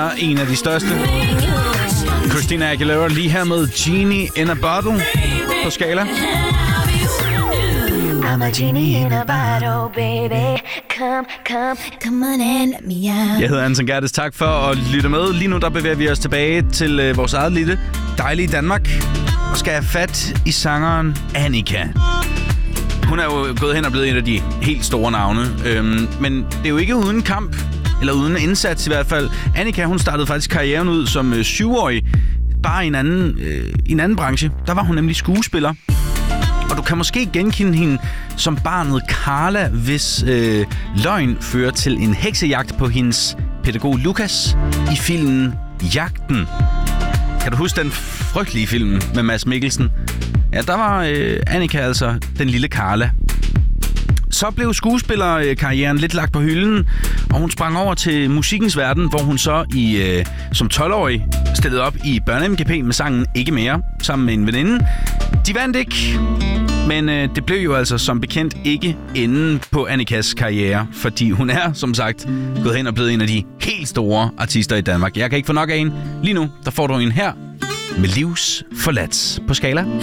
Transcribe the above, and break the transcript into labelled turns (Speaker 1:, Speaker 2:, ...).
Speaker 1: er en af de største. Christina Aguilera lige her med Genie in a Bottle på Skala.
Speaker 2: I'm a genie in a bottle, baby. Come on and let me out.
Speaker 1: Jeg hedder Anton Gerdes. Tak for at lytte med. Lige nu der bevæger vi os tilbage til vores eget lille dejlige Danmark og skal have fat i sangeren Annika. Hun er jo gået hen og blevet en af de helt store navne, men det er jo ikke uden kamp, eller uden indsats i hvert fald. Annika, hun startede faktisk karrieren ud som 7-årig, bare i en anden branche. Der var hun nemlig skuespiller. Og du kan måske genkende hende som barnet Carla, hvis løgn fører til en heksejagt på hendes pædagog Lukas i filmen Jagten. Kan du huske den frygtelige film med Mads Mikkelsen? Ja, der var Annika altså den lille Carla. Så blev skuespillerkarrieren lidt lagt på hylden, og hun sprang over til musikkens verden, hvor hun så som 12-årig stillede op i Børne-MGP med sangen Ikke Mere, sammen med en veninde. De vandt ikke, men det blev jo altså som bekendt ikke enden på Annikas karriere, fordi hun er, som sagt, gået hen og blevet en af de helt store artister i Danmark. Jeg kan ikke få nok af hende. Lige nu, der får du en her med Livs forladt på Skala.